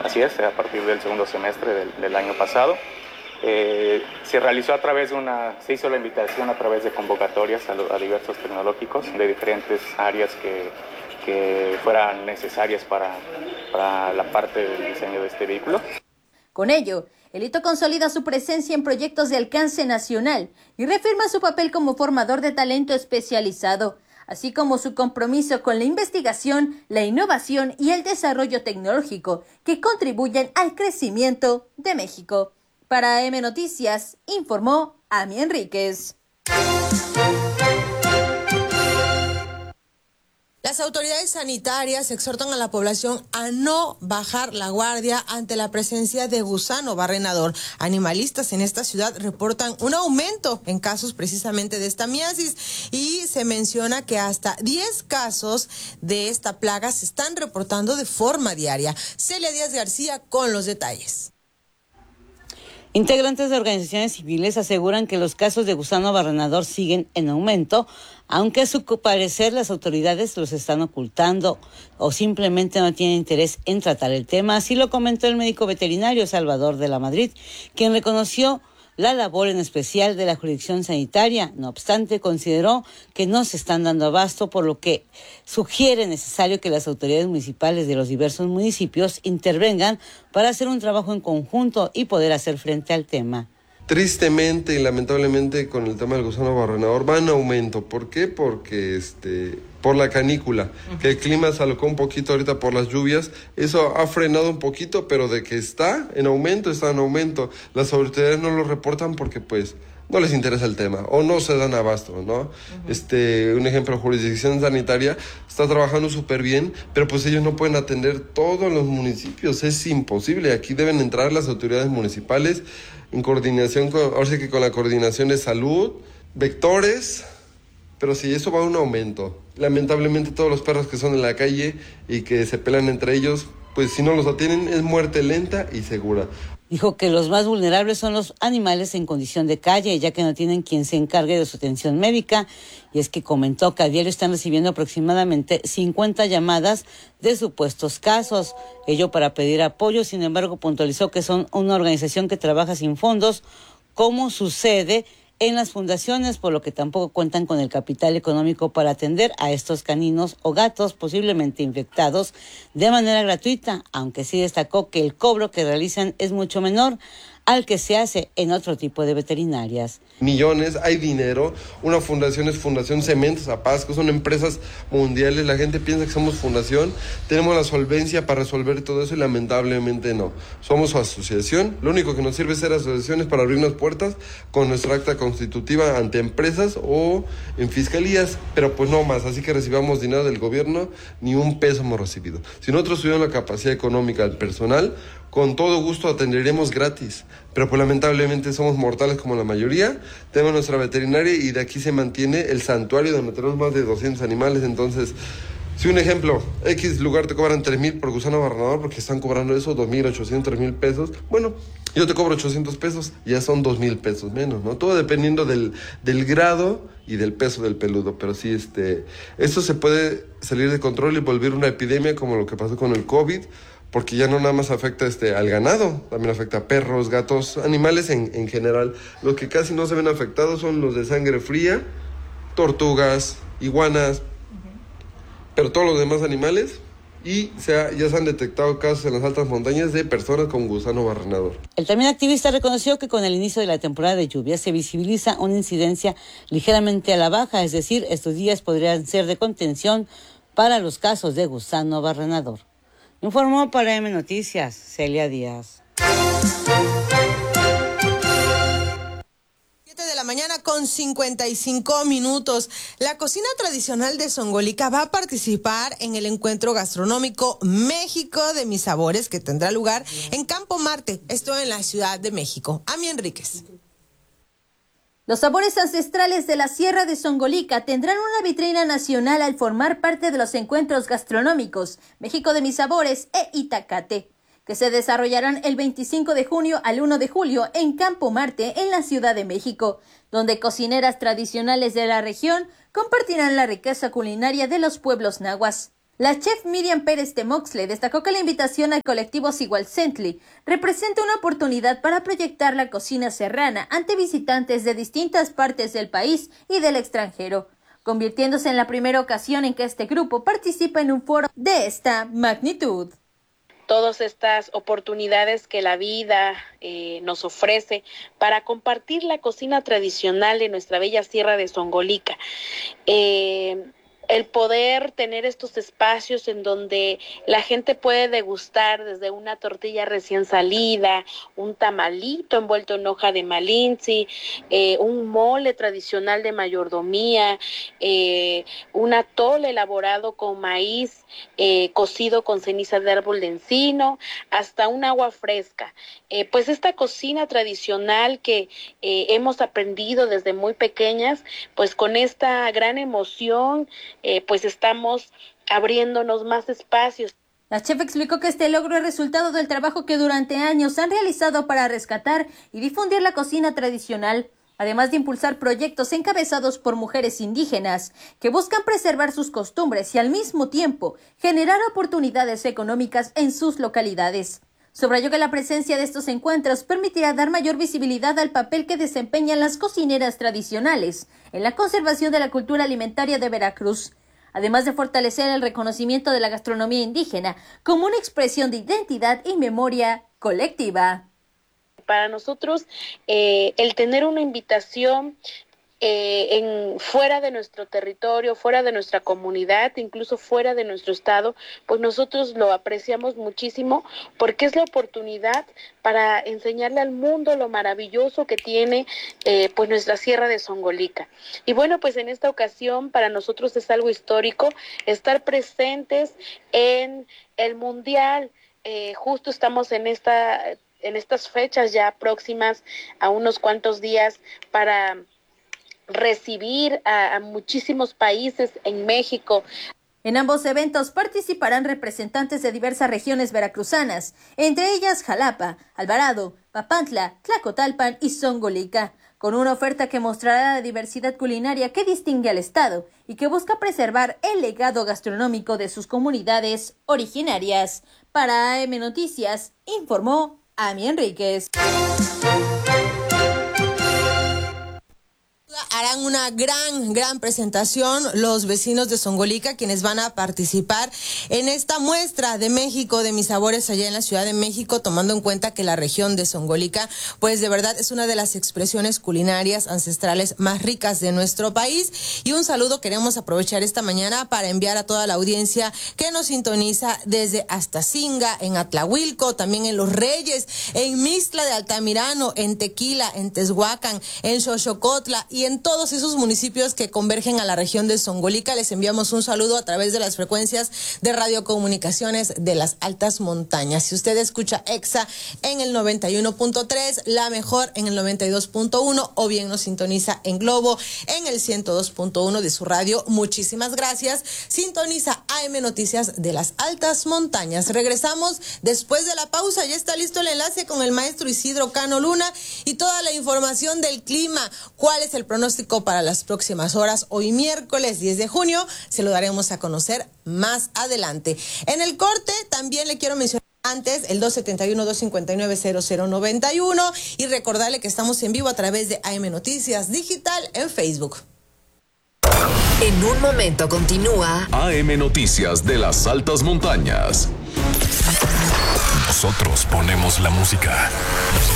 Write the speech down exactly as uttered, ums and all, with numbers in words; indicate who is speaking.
Speaker 1: Así es, a partir del segundo semestre del, del año pasado. Eh, se realizó a través de una, se hizo la invitación a través de convocatorias a, lo, a diversos tecnológicos de diferentes áreas que, que fueran necesarias para, para la parte del diseño de este vehículo.
Speaker 2: Con ello, el hito consolida su presencia en proyectos de alcance nacional y reafirma su papel como formador de talento especializado, así como su compromiso con la investigación, la innovación y el desarrollo tecnológico que contribuyen al crecimiento de México. Para M Noticias, informó Ami Enríquez.
Speaker 3: Las autoridades sanitarias exhortan a la población a no bajar la guardia ante la presencia de gusano barrenador. Animalistas en esta ciudad reportan un aumento en casos precisamente de esta miasis y se menciona que hasta diez casos de esta plaga se están reportando de forma diaria. Celia Díaz García con los detalles.
Speaker 4: Integrantes de organizaciones civiles aseguran que los casos de gusano barrenador siguen en aumento, aunque a su parecer las autoridades los están ocultando o simplemente no tienen interés en tratar el tema. Así lo comentó el médico veterinario Salvador de la Madrid, quien reconoció la labor en especial de la jurisdicción sanitaria. No obstante, consideró que no se están dando abasto, por lo que sugiere necesario que las autoridades municipales de los diversos municipios intervengan para hacer un trabajo en conjunto y poder hacer frente al tema.
Speaker 5: Tristemente y lamentablemente con el tema del gusano barrenador va en aumento. ¿Por qué? Porque este, por la canícula, uh-huh. que el clima se alocó un poquito ahorita por las lluvias, eso ha frenado un poquito, pero de que está en aumento, está en aumento. Las autoridades no lo reportan porque pues no les interesa el tema o no se dan abasto, ¿no? Uh-huh. Este, un ejemplo, jurisdicción sanitaria está trabajando súper bien, pero pues ellos no pueden atender todos los municipios, es imposible. Aquí deben entrar las autoridades municipales en coordinación con, ahora sí que con la coordinación de salud, vectores, pero sí, eso va a un aumento. Lamentablemente todos los perros que son en la calle y que se pelean entre ellos, pues si no los atienden es muerte lenta y segura.
Speaker 4: Dijo que los más vulnerables son los animales en condición de calle, ya que no tienen quien se encargue de su atención médica. Y es que comentó que a diario están recibiendo aproximadamente cincuenta llamadas de supuestos casos, ello para pedir apoyo. Sin embargo, puntualizó que son una organización que trabaja sin fondos, como sucede en las fundaciones, por lo que tampoco cuentan con el capital económico para atender a estos caninos o gatos posiblemente infectados de manera gratuita, aunque sí destacó que el cobro que realizan es mucho menor al que se hace en otro tipo de veterinarias.
Speaker 5: Millones, hay dinero, una fundación es Fundación Cementos Apasco, son empresas mundiales, la gente piensa que somos fundación, tenemos la solvencia para resolver todo eso y lamentablemente no. Somos su asociación, lo único que nos sirve es ser asociaciones para abrirnos puertas con nuestra acta constitutiva ante empresas o en fiscalías, pero pues no más, así que recibamos dinero del gobierno, ni un peso hemos recibido. Si nosotros tuviéramos la capacidad económica del personal, con todo gusto atenderemos gratis, pero pues lamentablemente somos mortales como la mayoría, tenemos nuestra veterinaria y de aquí se mantiene el santuario donde tenemos más de doscientos animales. Entonces, si un ejemplo, X lugar te cobran tres mil por gusano barrenador porque están cobrando eso, dos mil ochocientos, tres mil pesos, bueno, yo te cobro ochocientos pesos, ya son dos mil pesos menos, ¿no? Todo dependiendo del, del grado y del peso del peludo, pero sí, este, esto se puede salir de control y volver una epidemia como lo que pasó con el COVID, porque ya no nada más afecta este, al ganado, también afecta a perros, gatos, animales en, en general. Los que casi no se ven afectados son los de sangre fría, tortugas, iguanas, uh-huh. pero todos los demás animales, y se ha, ya se han detectado casos en las altas montañas de personas con gusano barrenador.
Speaker 4: El también activista reconoció que con el inicio de la temporada de lluvias se visibiliza una incidencia ligeramente a la baja, es decir, estos días podrían ser de contención para los casos de gusano barrenador. Informó para M Noticias, Celia Díaz.
Speaker 3: siete de la mañana con cincuenta y cinco minutos. La cocina tradicional de Zongolica va a participar en el encuentro gastronómico México de Mis Sabores, que tendrá lugar en Campo Marte, esto en la Ciudad de México. Ami Enríquez.
Speaker 2: Los sabores ancestrales de la Sierra de Zongolica tendrán una vitrina nacional al formar parte de los encuentros gastronómicos México de Mis Sabores e Itacate, que se desarrollarán el veinticinco de junio al uno de julio en Campo Marte, en la Ciudad de México, donde cocineras tradicionales de la región compartirán la riqueza culinaria de los pueblos nahuas. La chef Miriam Pérez de Moxley destacó que la invitación al colectivo Sigualcentli representa una oportunidad para proyectar la cocina serrana ante visitantes de distintas partes del país y del extranjero, convirtiéndose en la primera ocasión en que este grupo participa en un foro de esta magnitud.
Speaker 6: Todas estas oportunidades que la vida eh, nos ofrece para compartir la cocina tradicional de nuestra bella sierra de Zongolica. Eh, el poder tener estos espacios en donde la gente puede degustar desde una tortilla recién salida, un tamalito envuelto en hoja de malinzi, eh, un mole tradicional de mayordomía, eh, un atole elaborado con maíz eh, cocido con ceniza de árbol de encino, hasta un agua fresca. Eh, pues esta cocina tradicional que eh, hemos aprendido desde muy pequeñas, pues con esta gran emoción, Eh, pues estamos abriéndonos más espacios.
Speaker 2: La chef explicó que este logro es resultado del trabajo que durante años han realizado para rescatar y difundir la cocina tradicional, además de impulsar proyectos encabezados por mujeres indígenas que buscan preservar sus costumbres y al mismo tiempo generar oportunidades económicas en sus localidades. Subrayó que la presencia de estos encuentros permitirá dar mayor visibilidad al papel que desempeñan las cocineras tradicionales en la conservación de la cultura alimentaria de Veracruz, además de fortalecer el reconocimiento de la gastronomía indígena como una expresión de identidad y memoria colectiva.
Speaker 6: Para nosotros, eh, el tener una invitación Eh, en fuera de nuestro territorio, fuera de nuestra comunidad, incluso fuera de nuestro estado, pues nosotros lo apreciamos muchísimo porque es la oportunidad para enseñarle al mundo lo maravilloso que tiene eh, pues nuestra sierra de Zongolica. Y bueno, pues en esta ocasión para nosotros es algo histórico estar presentes en el Mundial. Eh, justo estamos en esta en estas fechas ya próximas a unos cuantos días para recibir a, a muchísimos países en México.
Speaker 2: En ambos eventos participarán representantes de diversas regiones veracruzanas, entre ellas Jalapa, Alvarado, Papantla, Tlacotalpan y Zongolica, con una oferta que mostrará la diversidad culinaria que distingue al estado y que busca preservar el legado gastronómico de sus comunidades originarias. Para A M Noticias, informó Ami Enríquez.
Speaker 3: Harán una gran, gran presentación los vecinos de Zongolica, quienes van a participar en esta muestra de México, de mis sabores allá en la Ciudad de México, tomando en cuenta que la región de Zongolica, pues de verdad es una de las expresiones culinarias ancestrales más ricas de nuestro país. Y un saludo queremos aprovechar esta mañana para enviar a toda la audiencia que nos sintoniza desde Astacinga, en Atlahuilco, también en Los Reyes, en Mixtla de Altamirano, en Tequila, en Tehuacán, en Xochocotla y en todos esos municipios que convergen a la región de Zongolica. Les enviamos un saludo a través de las frecuencias de radiocomunicaciones de las altas montañas. Si usted escucha EXA en el noventa y uno punto tres, La Mejor en el noventa y dos punto uno, o bien nos sintoniza en Globo en el ciento dos punto uno de su radio, muchísimas gracias. Sintoniza A M Noticias de las altas montañas. Regresamos después de la pausa. Ya está listo el enlace con el maestro Isidro Cano Luna y toda la información del clima. ¿Cuál es el pronóstico para las próximas horas? Hoy miércoles diez de junio se lo daremos a conocer más adelante. En el corte también le quiero mencionar antes el dos siete uno, dos cinco nueve, cero cero nueve uno y recordarle que estamos en vivo a través de A M Noticias Digital en Facebook.
Speaker 7: En un momento continúa
Speaker 8: A M Noticias de las altas montañas. Nosotros ponemos la música.